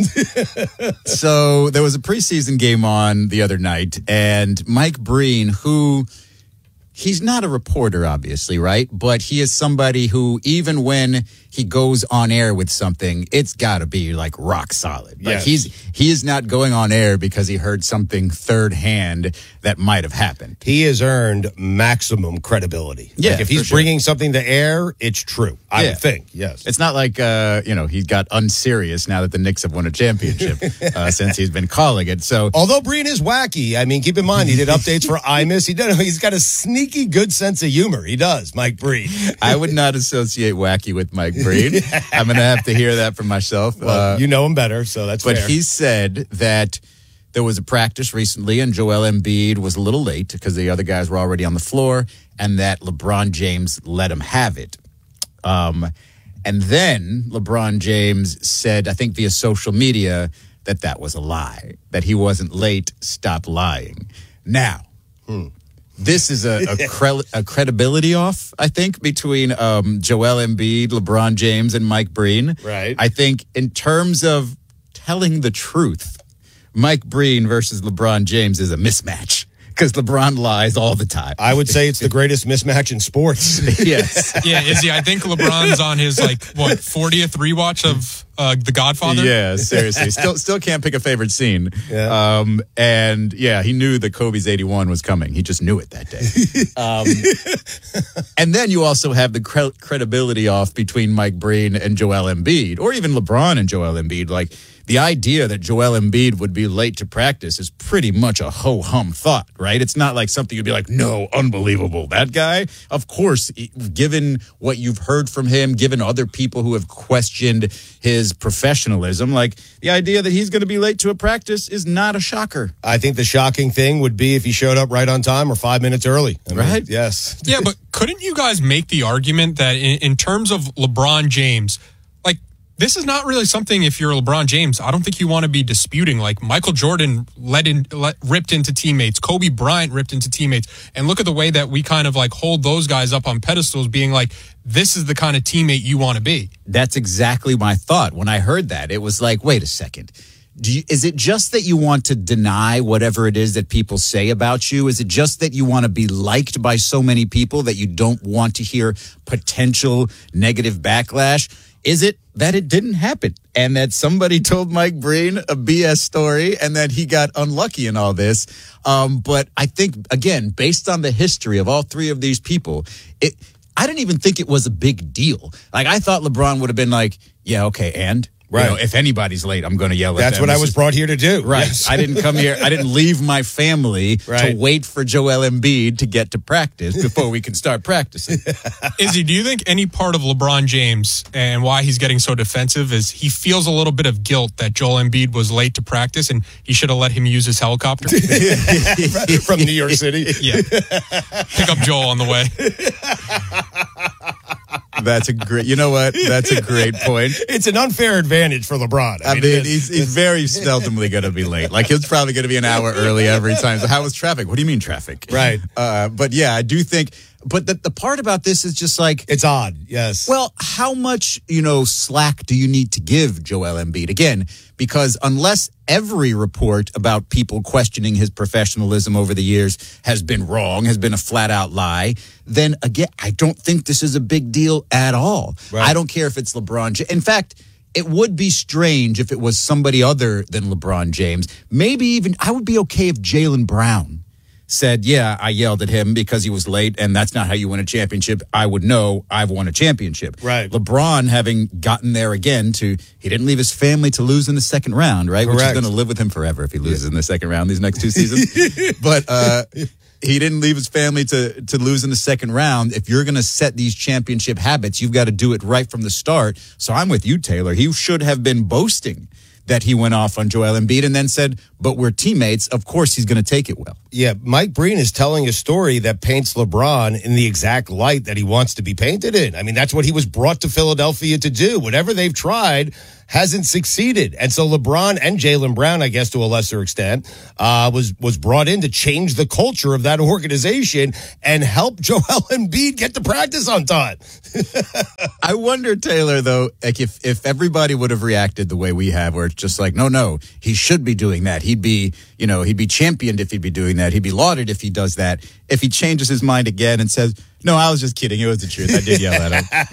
So there was a preseason game on the other night, and Mike Breen, who he's not a reporter, obviously, right? But he is somebody who, even when he goes on air with something, it's got to be like rock solid. Like Yes. he's he is not going on air because he heard something third hand that might have happened. He has earned maximum credibility. Yeah, like if he's for sure. bringing something to air, it's true. I Yeah. would think. Yes. It's not like, uh, you know, he got unserious now that the Knicks have won a championship uh, since he's been calling it. So, although Breen is wacky, I mean, keep in mind he did updates for Imus. He did. He's got a sneaky good sense of humor. He does, Mike Breen. I would not associate wacky with Mike Breen. I'm going to have to hear that from myself. Well, uh, you know him better, so that's But fair. he said that there was a practice recently, and Joel Embiid was a little late because the other guys were already on the floor, and that LeBron James let him have it. Um, and then LeBron James said, I think via social media, that that was a lie, that he wasn't late. Stop lying. Now, Hmm. this is a, a, cre- a credibility off, I think, between um, Joel Embiid, LeBron James, and Mike Breen. Right. I think in terms of telling the truth, Mike Breen versus LeBron James is a mismatch because LeBron lies all the time. I would say it's the greatest mismatch in sports. Yes. Yeah, Izzy, I think LeBron's on his, like, what, fortieth rewatch of uh, The Godfather? Yeah, seriously. Still still can't pick a favorite scene. Yeah. Um, and, yeah, he knew that Kobe's eighty-one was coming. He just knew it that day. Um, and then you also have the cre- credibility off between Mike Breen and Joel Embiid, or even LeBron and Joel Embiid. Like, the idea that Joel Embiid would be late to practice is pretty much a ho-hum thought, right? It's not like something you'd be like, no, unbelievable. That guy, of course, given what you've heard from him, given other people who have questioned his professionalism, like the idea that he's going to be late to a practice is not a shocker. I think the shocking thing would be if he showed up right on time or five minutes early. I mean, Right? Yes. Yeah, but couldn't you guys make the argument that in, in terms of LeBron James, like, this is not really something, if you're LeBron James, I don't think you want to be disputing. Like, Michael Jordan let in, let, ripped into teammates. Kobe Bryant ripped into teammates. And look at the way that we kind of like hold those guys up on pedestals, being like, this is the kind of teammate you want to be. That's exactly my thought. When I heard that, it was like, wait a second. Do you, is it just that you want to deny whatever it is that people say about you? Is it just that you want to be liked by so many people that you don't want to hear potential negative backlash? Is it that it didn't happen and that somebody told Mike Breen a B S story and that he got unlucky in all this? Um, but I think, again, based on the history of all three of these people, it I didn't even think it was a big deal. Like, I thought LeBron would have been like, yeah, okay, and? Right. You know, if anybody's late, I'm going to yell at That's them. what I This was is- brought here to do. Right. Yes. I didn't come here. I didn't leave my family Right. to wait for Joel Embiid to get to practice before we can start practicing. Izzy, do you think any part of LeBron James and why he's getting so defensive is he feels a little bit of guilt that Joel Embiid was late to practice and he should have let him use his helicopter? From New York City. Yeah. Pick up Joel on the way. That's a great, you know what? That's a great point. It's an unfair advantage for LeBron. I mean, mean, it is. he's, he's very seldomly going to be late. Like, he's probably going to be an hour early every time. So how was traffic? What do you mean traffic? Right. Uh, but yeah, I do think, but the, the part about this is just like, It's odd. Yes. well, how much, you know, slack do you need to give Joel Embiid? Again, because unless every report about people questioning his professionalism over the years has been wrong, has been a flat out lie, then again, I don't think this is a big deal at all. Right. I don't care if it's LeBron James. In fact, it would be strange if it was somebody other than LeBron James. Maybe even, I would be okay if Jaylen Brown said, yeah, I yelled at him because he was late, and that's not how you win a championship. I would know I've won a championship. Right. LeBron, having gotten there again to, he didn't leave his family to lose in the second round, right? Which is Correct. going to live with him forever if he loses in the second round these next two seasons. But uh, He didn't leave his family to, to lose in the second round. If you're going to set these championship habits, you've got to do it right from the start. So I'm with you, Taylor. He should have been boasting that he went off on Joel Embiid and then said, but we're teammates. Of course he's going to take it well. Yeah, Mike Breen is telling a story that paints LeBron in the exact light that he wants to be painted in. I mean, that's what he was brought to Philadelphia to do. Whatever they've tried hasn't succeeded. And so LeBron and Jaylen Brown, I guess to a lesser extent, uh, was was brought in to change the culture of that organization and help Joel Embiid get to practice on time. I wonder, Taylor, though, like if, if everybody would have reacted the way we have, where it's just like, no, no, he should be doing that. He'd be, you know, he'd be championed if he'd be doing that. He'd be lauded if he does that. If he changes his mind again and says, no, I was just kidding. It was the truth. I did yell at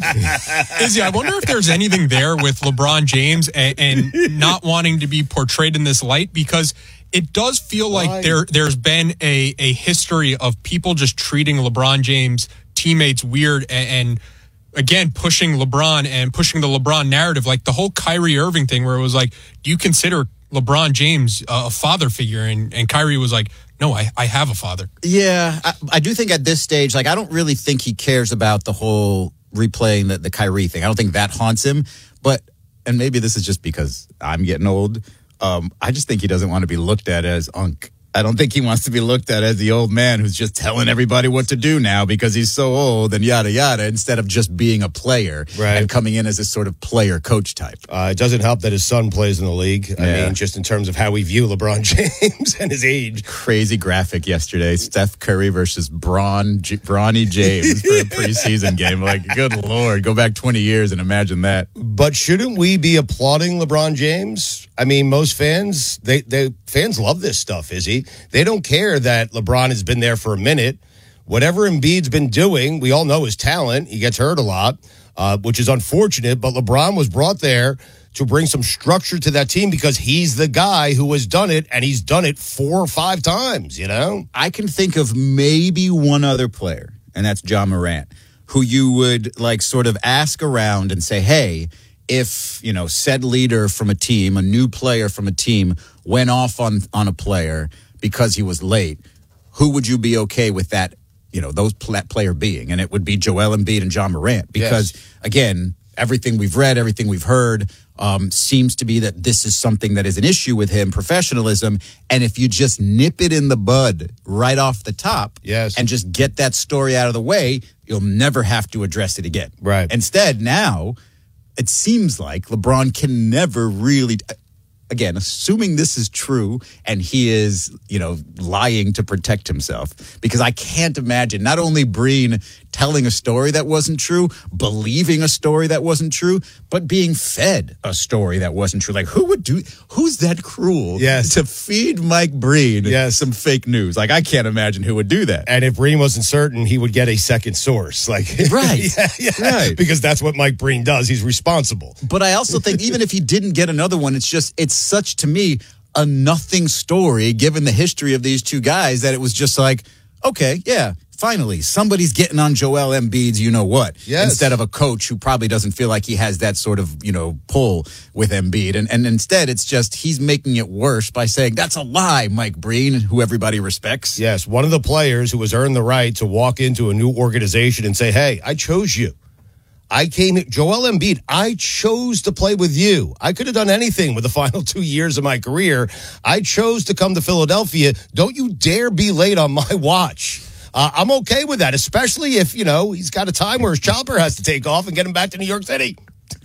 him. Izzy, I wonder if there's anything there with LeBron James and, and not wanting to be portrayed in this light, because it does feel like Why? there, there's been a, a history of people just treating LeBron James teammates weird and, and again, pushing LeBron and pushing the LeBron narrative, like the whole Kyrie Irving thing where it was like, do you consider LeBron James a father figure? And, and Kyrie was like, no, I, I have a father. Yeah, I, I do think at this stage, like, I don't really think he cares about the whole replaying the, the Kyrie thing. I don't think that haunts him. But, and maybe this is just because I'm getting old, um, I just think he doesn't want to be looked at as Unc. I don't think he wants to be looked at as the old man who's just telling everybody what to do now because he's so old and yada, yada, instead of just being a player right. and coming in as this sort of player coach type. Uh, it doesn't help that his son plays in the league. I Yeah. mean, just in terms of how we view LeBron James and his age. Crazy graphic yesterday. Steph Curry versus Bron, J- Bronny James for a preseason game. Like, good Lord, go back twenty years and imagine that. But shouldn't we be applauding LeBron James? I mean, most fans, they, they fans love this stuff, Izzy. They don't care that LeBron has been there for a minute. Whatever Embiid's been doing, we all know his talent. He gets hurt a lot, uh, which is unfortunate. But LeBron was brought there to bring some structure to that team because he's the guy who has done it, and he's done it four or five times, you know? I can think of maybe one other player, and that's John Morant, who you would like sort of ask around and say, hey, if, you know, said leader from a team, a new player from a team went off on, on a player because he was late, who would you be okay with that, you know, those pl- that player being? And it would be Joel Embiid and John Morant because, yes. again, everything we've read, everything we've heard um, seems to be that this is something that is an issue with him, professionalism. And if you just nip it in the bud right off the top yes. and just get that story out of the way, you'll never have to address it again. Right. Instead, now, it seems like LeBron can never really... Again, assuming this is true and he is, you know, lying to protect himself, because I can't imagine not only Breen telling a story that wasn't true, believing a story that wasn't true, but being fed a story that wasn't true. Like, who would do, who's that cruel yes. to feed Mike Breen yes. some fake news? Like, I can't imagine who would do that. And if Breen wasn't certain, he would get a second source. Like, right. yeah, yeah. Right. Because that's what Mike Breen does. He's responsible. But I also think even if he didn't get another one, it's just, it's such, to me, a nothing story given the history of these two guys that it was just like, okay, yeah, finally, somebody's getting on Joel Embiid's you know what, yes. instead of a coach who probably doesn't feel like he has that sort of, you know, pull with Embiid. And, and instead, it's just he's making it worse by saying, that's a lie, Mike Breen, who everybody respects. Yes, one of the players who has earned the right to walk into a new organization and say, hey, I chose you. I came, Joel Embiid, I chose to play with you. I could have done anything with the final two years of my career. I chose to come to Philadelphia. Don't you dare be late on my watch. Uh, I'm okay with that, especially if, you know, he's got a time where his chopper has to take off and get him back to New York City.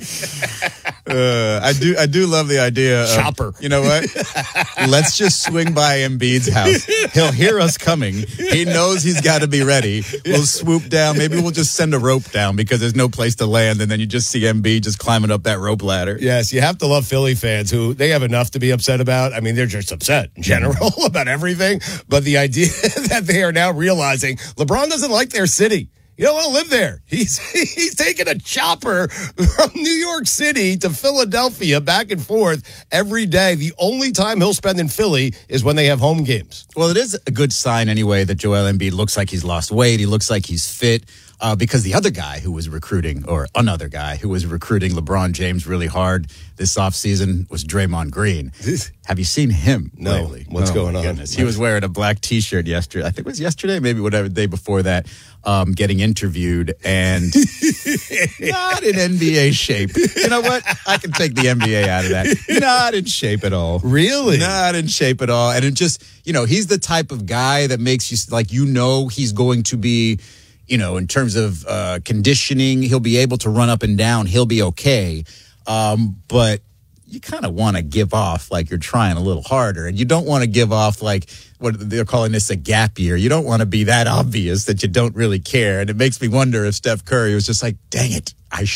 uh, I do I do love the idea of, chopper. You know what? Let's just swing by Embiid's house. He'll hear us coming. He knows he's got to be ready. We'll swoop down. Maybe we'll just send a rope down because there's no place to land, and then you just see Embiid just climbing up that rope ladder. Yes, you have to love Philly fans who they have enough to be upset about. I mean, they're just upset in general about everything. But the idea that they are now realizing LeBron doesn't like their city. You don't want to live there. He's he's taking a chopper from New York City to Philadelphia back and forth every day. The only time he'll spend in Philly is when they have home games. Well, it is a good sign anyway that Joel Embiid looks like he's lost weight. He looks like he's fit. uh, because the other guy who was recruiting, or another guy who was recruiting LeBron James really hard this offseason was Draymond Green. Have you seen him No. lately? What's Oh, going my on? goodness. He was wearing a black T-shirt yesterday. I think it was yesterday, maybe whatever, the day before that, um, getting interviewed and not in N B A shape. You know what? I can take the N B A out of that. Not in shape at all. Really? Not in shape at all. And it just, you know, he's the type of guy that makes you, like, you know, he's going to be, you know, in terms of uh, conditioning, he'll be able to run up and down. He'll be okay. Um, but you kind of want to give off like you're trying a little harder, and you don't want to give off like what they're calling this a gap year. You don't want to be that obvious that you don't really care. And it makes me wonder if Steph Curry was just like, dang it, I